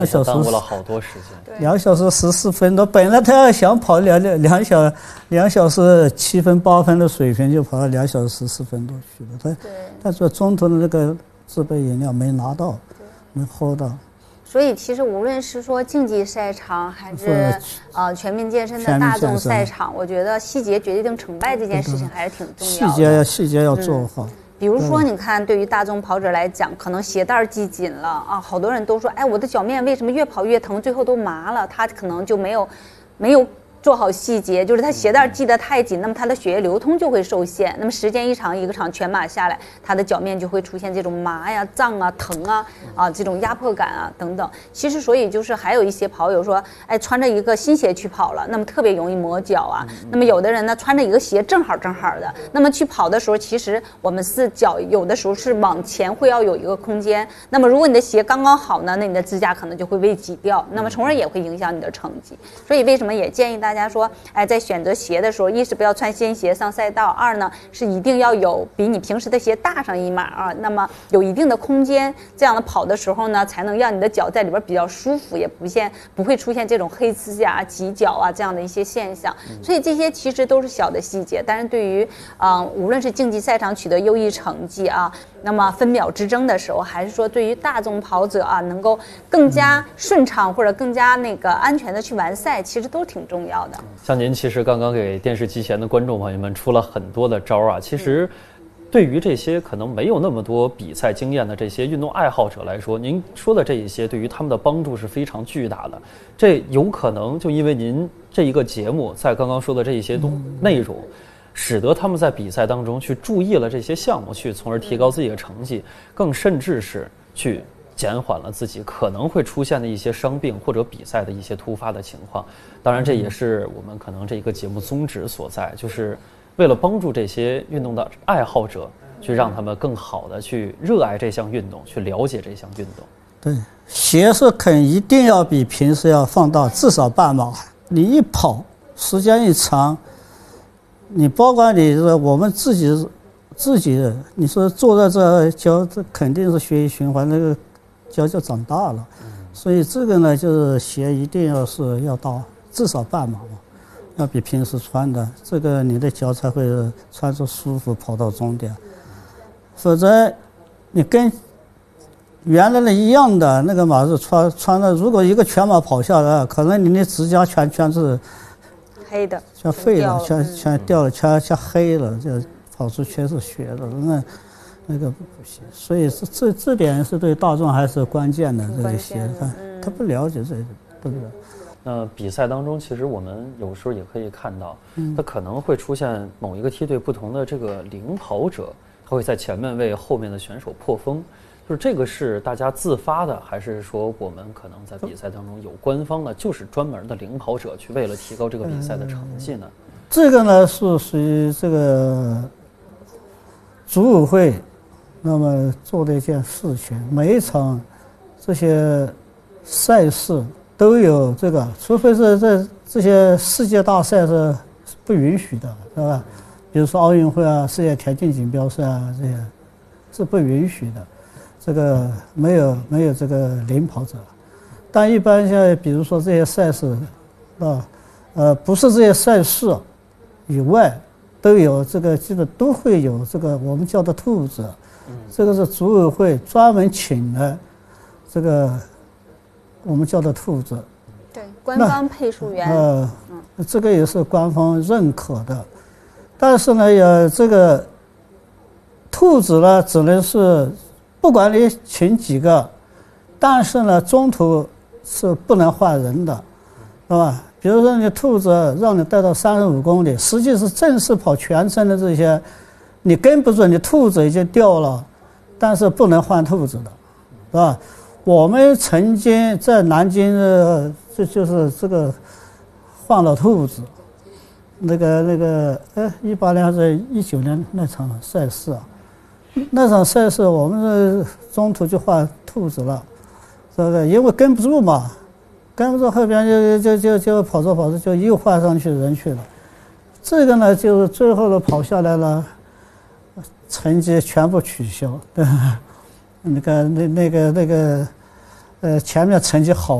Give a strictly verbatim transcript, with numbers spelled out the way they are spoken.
小时耽误了好多时间。 两小时十四分多，本来他要想跑两两两小两小时七分八分的水平，就跑到两小时十四分多去了。他他说中途的那个自备饮料没拿到，没喝到。 所以其实无论是说竞技赛场还是呃全民健身的大众赛场，我觉得细节决定成败这件事情还是挺重要的。 细节细节要做好。嗯， 比如说，你看，对于大众跑者来讲，可能鞋带系紧了啊，好多人都说，哎，我的脚面为什么越跑越疼，最后都麻了？他可能就没有，没有。做好细节，就是他鞋带系得太紧，那么他的血液流通就会受限，那么时间一长，一个场全马下来，他的脚面就会出现这种麻呀、胀啊、疼啊啊这种压迫感啊等等。其实，所以就是还有一些跑友说，哎，穿着一个新鞋去跑了，那么特别容易磨脚啊。那么有的人呢，穿着一个鞋正好正好的，那么去跑的时候，其实我们是脚有的时候是往前会要有一个空间，那么如果你的鞋刚刚好呢，那你的支架可能就会被挤掉，那么从而也会影响你的成绩。所以为什么也建议大家。大家说，哎，在选择鞋的时候，一是不要穿新鞋上赛道，二呢是一定要有比你平时的鞋大上一码啊，那么有一定的空间，这样的跑的时候呢，才能让你的脚在里边比较舒服，也不现不会出现这种黑指甲、挤脚啊这样的一些现象。所以这些其实都是小的细节，但是对于啊、呃，无论是竞技赛场取得优异成绩啊，那么分秒之争的时候，还是说对于大众跑者啊，能够更加顺畅或者更加那个安全的去完赛，其实都挺重要的。 像您其实刚刚给电视机前的观众朋友们出了很多的招啊，其实对于这些可能没有那么多比赛经验的这些运动爱好者来说，您说的这一些对于他们的帮助是非常巨大的。这有可能就因为您这一个节目在刚刚说的这一些东内容，使得他们在比赛当中去注意了这些项目，去从而提高自己的成绩，更甚至是去减缓了自己可能会出现的一些伤病或者比赛的一些突发的情况。当然这也是我们可能这一个节目宗旨所在，就是为了帮助这些运动的爱好者，去让他们更好的去热爱这项运动，去了解这项运动。 对，鞋是肯一定要比平时要放大至少半码。你一跑时间一长，你包括你我们自己自己你说坐在这脚，这肯定是血液循环那个脚就长大了，所以这个呢，就是鞋一定要是要到至少半码嘛，要比平时穿的，这个你的脚才会穿着舒服跑到终点。否则，你跟原来的一样的那个马是穿穿的，如果一个全马跑下来，可能你的指甲全全是黑的， 全废了，全全掉了，全全黑了，就跑出全是血的，那。那个不行，所以这这这点是对大众还是关键的。这些他他不了解这个，不知道。 那比赛当中，其实我们有时候也可以看到，他可能会出现某一个梯队不同的这个领跑者，他会在前面为后面的选手破风。就是这个是大家自发的，还是说我们可能在比赛当中有官方的，就是专门的领跑者去为了提高这个比赛的成绩呢？ 嗯、这个呢是属于这个组委会。那么做的一件事情，每一场这些赛事都有这个，除非是这这些世界大赛是不允许的，是吧？比如说奥运会啊、世界田径锦标赛啊，这些是不允许的。这个没有没有这个领跑者，但一般像比如说这些赛事啊，呃，不是这些赛事以外，都有这个基本都会有这个我们叫的兔子。这个是组委会专门请的，这个我们叫的兔子。 对，官方配速员。 呃，嗯，这个也是官方认可的，但是呢，也这个兔子呢，只能是不管你请几个，但是呢，中途是不能换人的，是吧？比如说你兔子让你带到三十五公里，实际是正式跑全程的这些。你跟不住，你兔子已经掉了，但是不能换兔子的，是吧？我们曾经在南京的，这就是这个换了兔子，那个那个，哎，一八年还是一九年那场赛事啊，那场赛事我们中途就换兔子了，是不是？因为跟不住嘛，跟不住后边就就就就跑着跑着就又换上去人去了，这个呢，就是最后的跑下来了。成绩全部取消，对吧？那个那那个那个， 呃，前面成绩好。